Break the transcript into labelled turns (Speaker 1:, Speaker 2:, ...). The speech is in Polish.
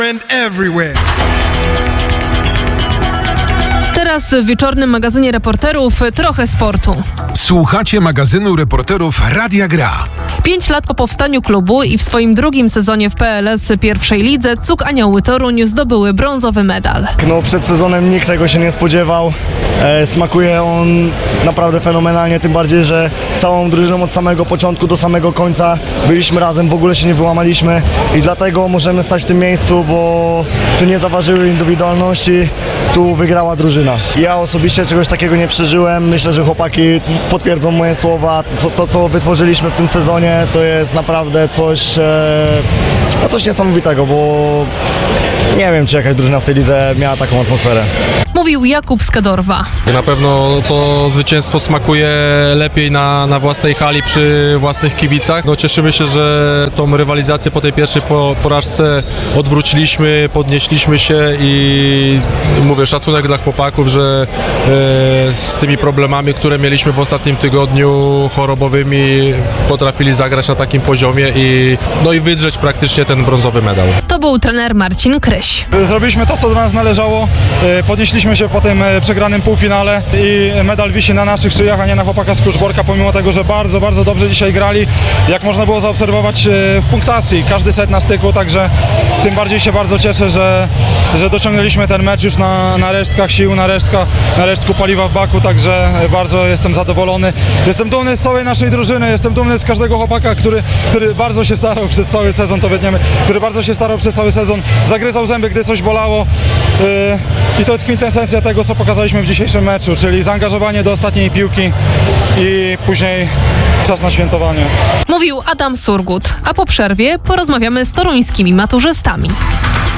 Speaker 1: Teraz w wieczornym magazynie reporterów trochę sportu.
Speaker 2: Słuchacie magazynu reporterów Radia Gra.
Speaker 1: 5 lat po powstaniu klubu i w swoim drugim sezonie w PLS pierwszej lidze CUK Anioły Toruń zdobyły brązowy medal.
Speaker 3: Przed sezonem nikt tego się nie spodziewał. Smakuje on naprawdę fenomenalnie, tym bardziej, że całą drużyną od samego początku do samego końca byliśmy razem, w ogóle się nie wyłamaliśmy i dlatego możemy stać w tym miejscu, bo tu nie zaważyły indywidualności, tu wygrała drużyna. Ja osobiście czegoś takiego nie przeżyłem, myślę, że chłopaki potwierdzą moje słowa. To, co wytworzyliśmy w tym sezonie, to jest naprawdę coś niesamowitego, bo nie wiem, czy jakaś drużyna w tej lidze miała taką atmosferę.
Speaker 1: Mówił Jakub Skedorwa.
Speaker 4: Na pewno to zwycięstwo smakuje lepiej na własnej hali przy własnych kibicach. Cieszymy się, że tą rywalizację po tej pierwszej porażce odwróciliśmy, podnieśliśmy się i mówię, szacunek dla chłopaków, że z tymi problemami, które mieliśmy w ostatnim tygodniu chorobowymi, potrafili zagrać na takim poziomie i wydrzeć praktycznie ten brązowy medal.
Speaker 1: To był trener Marcin Kryś.
Speaker 5: Zrobiliśmy to, co do nas należało. Podnieśliśmy się po tym przegranym półfinale i medal wisi na naszych szyjach, a nie na chłopakach z Kruszborka, pomimo tego, że bardzo, bardzo dobrze dzisiaj grali. Jak można było zaobserwować w punktacji, każdy set na styku, także tym bardziej się bardzo cieszę, że dociągnęliśmy ten mecz już na resztkach sił, na resztku paliwa w baku, także bardzo jestem zadowolony. Jestem dumny z całej naszej drużyny, jestem dumny z każdego chłopaka, który bardzo się starał przez cały sezon, to wytniemy, który bardzo się starał przez cały sezon, zagryzał zęby, gdy coś bolało i to jest kwintesencja tego, co pokazaliśmy w dzisiejszym meczu, czyli zaangażowanie do ostatniej piłki i później czas na świętowanie.
Speaker 1: Mówił Adam Surgut, a po przerwie porozmawiamy z toruńskimi maturzystami.